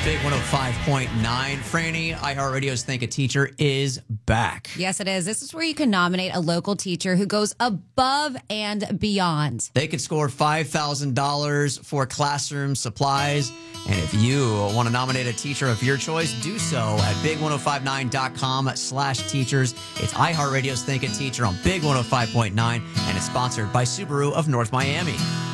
Big 105.9. Franny, iHeartRadio's Think a Teacher is back. Yes, it is. This is where you can nominate a local teacher who goes above and beyond. They could score $5,000 for classroom supplies. And if you want to nominate a teacher of your choice, do so at big1059.com/teachers. It's iHeartRadio's Think a Teacher on Big 105.9, and it's sponsored by Subaru of North Miami.